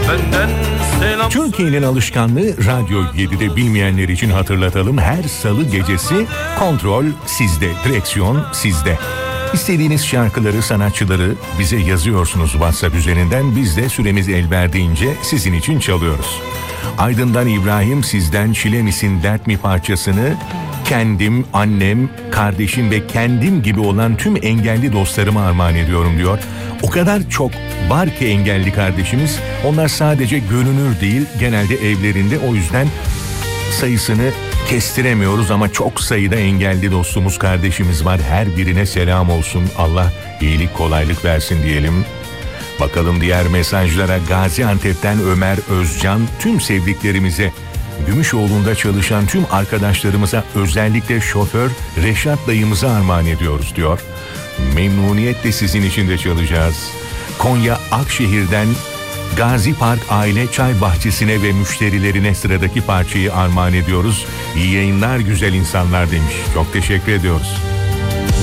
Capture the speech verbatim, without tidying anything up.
benden selam. Türkiye'nin alışkanlığı Radyo yedide bilmeyenler için hatırlatalım. Her salı gecesi kontrol sizde, direksiyon sizde. İstediğiniz şarkıları, sanatçıları bize yazıyorsunuz WhatsApp üzerinden. Biz de süremiz el verdiğince sizin için çalıyoruz. Aydın'dan İbrahim sizden Çile misin dert mi parçasını kendim, annem, kardeşim ve kendim gibi olan tüm engelli dostlarıma armağan ediyorum diyor. O kadar çok var ki engelli kardeşimiz. Onlar sadece görünür değil, genelde evlerinde, o yüzden sayısını kestiremiyoruz ama çok sayıda engelli dostumuz, kardeşimiz var. Her birine selam olsun. Allah iyilik, kolaylık versin diyelim. Bakalım diğer mesajlara. Gaziantep'ten Ömer Özcan tüm sevdiklerimize, Gümüşoğlu'nda çalışan tüm arkadaşlarımıza, özellikle şoför Reşat dayımıza armağan ediyoruz diyor. Memnuniyetle sizin için de çalacağız. Konya Akşehir'den Gazi Park Aile Çay Bahçesi'ne ve müşterilerine sıradaki parçayı armağan ediyoruz. İyi yayınlar güzel insanlar demiş. Çok teşekkür ediyoruz.